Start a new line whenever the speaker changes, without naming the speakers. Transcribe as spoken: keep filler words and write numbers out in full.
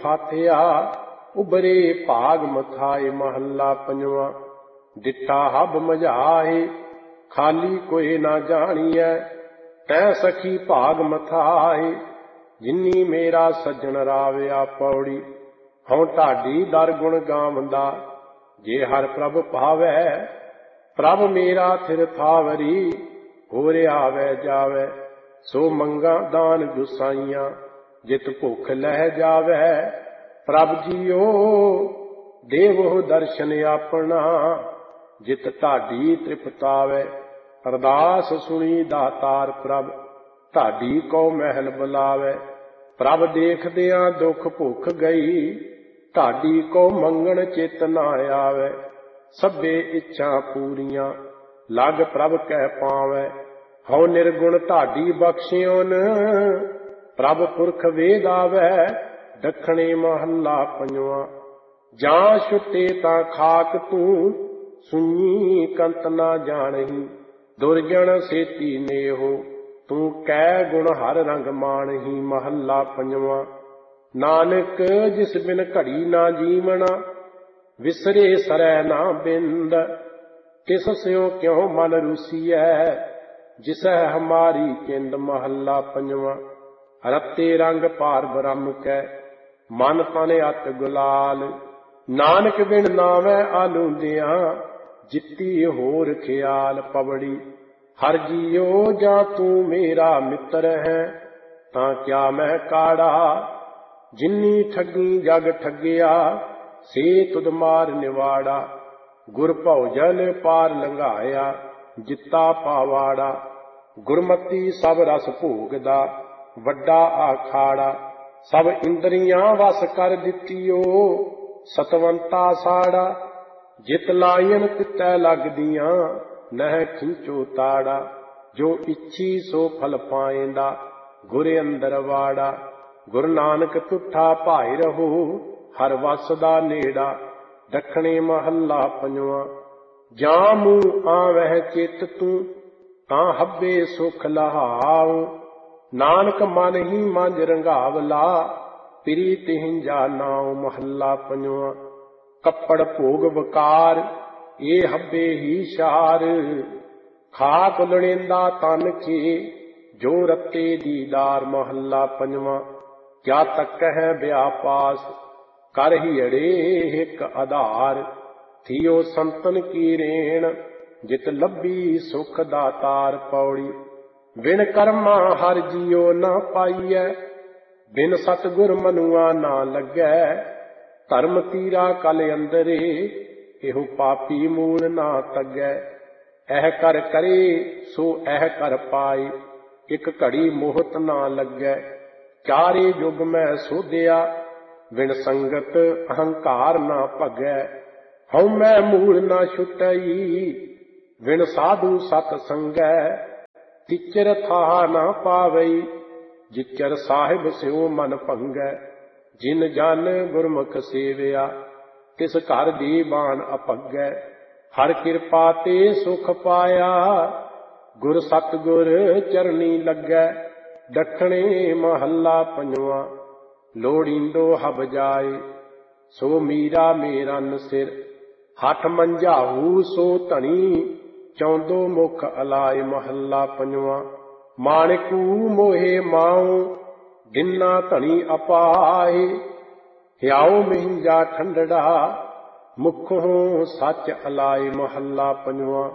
फाथिया उबरे भाग मथाए महला पंजवा। डिठा हब मझाए खाली कोई ना जानिए तै सखी भाग मथाए जिन्नी मेरा सज्जन राविया पौड़ी। हूँ ढाडी दर गुण गावंदा जे हर प्रभ पावै प्रभ मेरा थिर थावरी होर आवे जावे। सो मंगा दान गुसाइया जित भुख लह जावे प्रभ जीओ देवो दर्शन अपना जित ढाडी तृप्तावे। अरदास सुनी दातार प्रभ ढाडी को महल बुलावे। प्रभ देखदिया दुख भुख गई ढाडी को मंगण चित ना आवे। सभे इच्छा पूरियां लग प्रभ कह पावे हौ निर्गुण ढाडी बख्शियोन प्रभ पुरख वेद आवे। दखणे महला पंजवा। जां छुटे तां खाक तू सुनी कंत ना जानही दुर्जन सेती नेहो तू कै गुण हर रंग मानही। महला पंजवा। नानक जिस बिन घड़ी ना जीवना विसरे सरै ना बिंद तिस स्यों क्यों मन रुसिया जिसै हमारी किंद। महला पंजवा। रत्ते रंग पार ब्रह्म कै मन तन अत गुलाल नानक बिन नावै आलूंदिया जित्ती होर ख्याल। पवड़ी हर जियो जा तू मेरा मित्र है तां क्या मैं काड़ा जिन्नी ठगी जग ठगिया से तुद मार निवाड़ा। गुर भौजन पार लंघाया जिता पावाड़ा गुरमती सब रस भोगदा वड्डा आखाड़ा। सब इंद्रियां वस कर दितियो सतवंता साड़ा जित लायन तितै लगदियां नह खिंचो ताड़ा। जो इच्छी सो फल पाएंदा गुर अंदर वाड़ा। गुरु नानक तुठा भाई रहो हर वस दा नेड़ा। दखणे महला पंजवा। जां मूँ आवह चित तू तां हब्बे सुख लहाऊं नानक मन ही मंझ रंगावला पिरी तिहिंजा नाऊ। महला पंजवा। कपड़ भोग वकार ये हब्बे ही शार खाक लड़ेंदा तन के जो रत्ते दीदार। महला पंजवा। क्या तक है व्यापास कर हियड़े हिक आधार थियो संतन की रेण जित लब्बी सुख दातार। पौड़ी बिन कर्मा हर जियो ना पाइयै बिन सतगुर मनुआ ना लगै। धर्म तीरा कल अंदरे एहो पापी मूल ना तगै। एह कर करे सो एह कर पाए एक घड़ी मोहत ना लगै। चारे युग मैं सोधिया बिन संगत अहंकार ना भगै। हऊँ मैं मूल ना छुटई बिन साधु सत संगै। तिचर था ना पावई जिचर साहिब स्यो मन भंगै। जिन जन गुरमुख सेविया तिस घर दीवान अपगै। हर कृपा ते सुख पाया गुर सतगुर चरनी लगै। दखणे महला पंजवा। लोड़ींदो हब जाए सो मीरा मेरन सिर हठ मंझाऊ सो धनी चौंदो मुख अलाए। महला पंजवा। माणिकू मोहे माऊ दिना धनी अपाए हियाओ मिंजा ठंडड़ा मुखों सच अलाए। महला पंजवा।